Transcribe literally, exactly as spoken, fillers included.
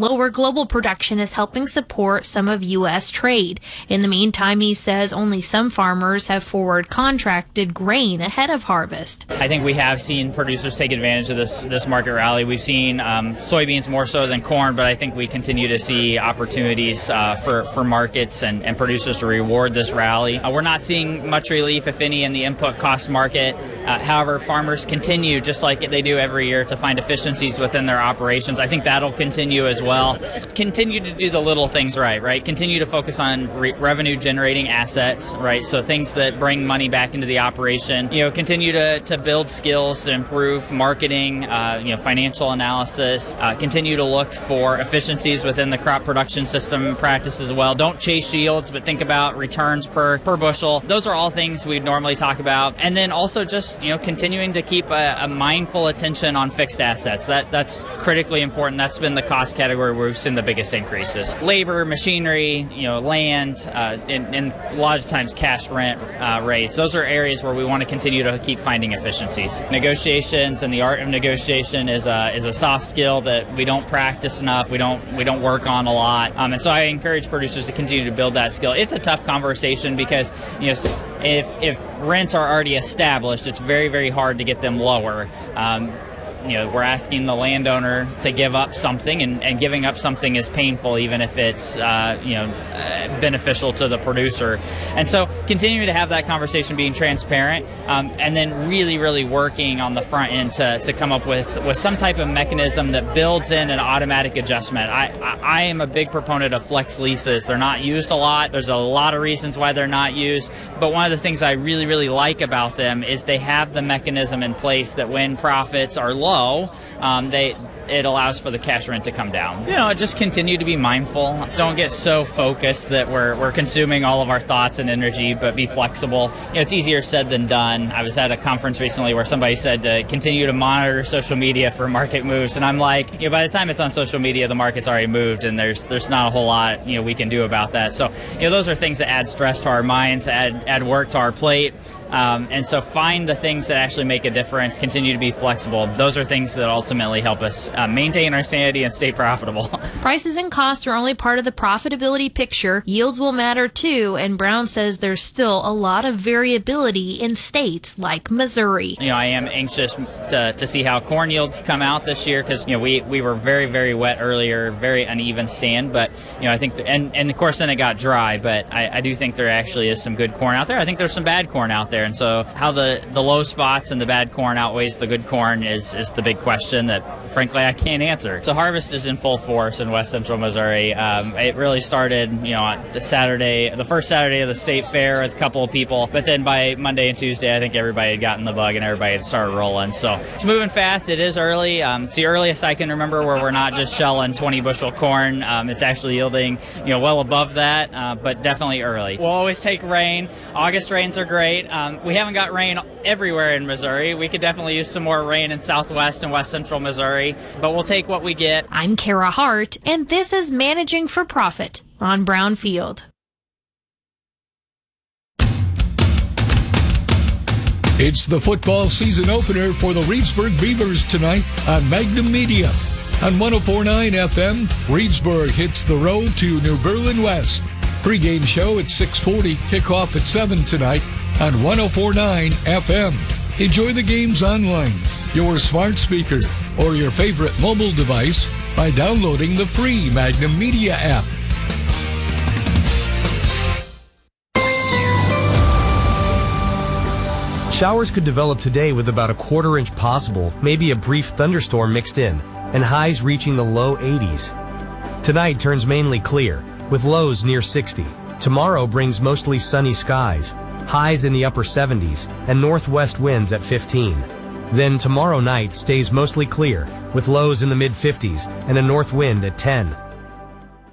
Lower global production is helping support some of U S trade. In the meantime, he says only some farmers have forward contracted grain ahead of harvest. I think we have seen producers take advantage of this this market rally. We've seen um, soybeans more so than corn, but I think we continue to see opportunities uh, for, for markets and, and producers to reward this rally. Uh, we're not seeing much relief, if any, in the input cost market. Uh, however, farmers continue, just like they do every year, to find efficiencies within their operations. I think that'll continue as well. Continue to do the little things right, right? Continue to focus on re- revenue generating assets, right? So things that bring money back into the operation. You know, continue to, to build skills to improve marketing, uh, you know, financial analysis. Uh, continue to look for efficiencies within the crop production system and practice as well. Don't chase yields, but think about returns per, per bushel. Those are all things we'd normally talk about. And then also just, you know, continuing to keep a, a mindful attention on fixed assets. That That's critically important. That's been the cost category where we've seen the biggest increases. Labor, machinery, you know, land, uh, and, and a lot of times cash rent uh, rates. Those are areas where we want to continue to keep finding efficiencies. Negotiations and the art of negotiation is a, is a soft skill that we don't practice enough. We don't we don't work on a lot. Um, and so I encourage producers to continue to build that skill. It's a tough conversation because, you know, if if rents are already established, it's very, very hard to get them lower. Um, You know, we're asking the landowner to give up something, and, and giving up something is painful, even if it's, uh, you know, uh, beneficial to the producer. And so continuing to have that conversation, being transparent, um, and then really, really working on the front end to, to come up with, with some type of mechanism that builds in an automatic adjustment. I, I, I am a big proponent of flex leases. They're not used a lot. There's a lot of reasons why they're not used. But one of the things I really, really like about them is they have the mechanism in place that when profits are low, Um, they it allows for the cash rent to come down. You know, just continue to be mindful. Don't get so focused that we're we're consuming all of our thoughts and energy, but be flexible. You know, it's easier said than done. I was at a conference recently where somebody said to continue to monitor social media for market moves, and I'm like, you know, by the time it's on social media, the market's already moved, and there's there's not a whole lot, you know, we can do about that. So, you know, those are things that add stress to our minds, add add work to our plate. Um, and so find the things that actually make a difference, continue to be flexible. Those are things that ultimately help us uh, maintain our sanity and stay profitable. Prices and costs are only part of the profitability picture. Yields will matter too, and Brown says there's still a lot of variability in states like Missouri. You know, I am anxious to, to see how corn yields come out this year because, you know, we, we were very, very wet earlier, very uneven stand. But, you know, I think, the, and, and of course then it got dry, but I, I do think there actually is some good corn out there. I think there's some bad corn out there. And so how the, the low spots and the bad corn outweighs the good corn is, is the big question that, frankly, I can't answer. So harvest is in full force in west central Missouri. Um, it really started, you know, on Saturday, the first Saturday of the state fair with a couple of people. But then by Monday and Tuesday, I think everybody had gotten the bug and everybody had started rolling. So it's moving fast. It is early. Um, it's the earliest I can remember where we're not just shelling twenty bushel corn. Um, it's actually yielding, you know, well above that, uh, but definitely early. We'll always take rain. August rains are great. Um, we haven't got rain everywhere in Missouri. We could definitely use some more rain in southwest and west central Missouri, but we'll take what we get. I'm Kara Hart, and this is Managing for Profit on Brownfield. It's the football season opener for the Reedsburg Beavers tonight on Magnum Media. On one oh four point nine F M, Reedsburg hits the road to New Berlin West. Pre-game show at six forty, kickoff at seven tonight on one oh four point nine F M. Enjoy the games online, your smart speaker, or your favorite mobile device by downloading the free Magnum Media app. Showers could develop today with about a quarter inch possible, maybe a brief thunderstorm mixed in, and highs reaching the low eighties. Tonight turns mainly clear, with lows near sixty. Tomorrow brings mostly sunny skies, highs in the upper seventies, and northwest winds at fifteen. Then tomorrow night stays mostly clear, with lows in the mid fifties and a north wind at ten.